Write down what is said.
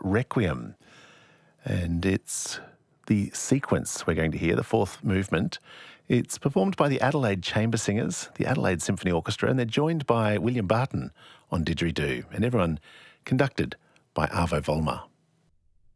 Requiem. And it's the sequence we're going to hear, the fourth movement. It's performed by the Adelaide Chamber Singers, the Adelaide Symphony Orchestra, and they're joined by William Barton on didgeridoo, and everyone conducted by Arvo Volmer.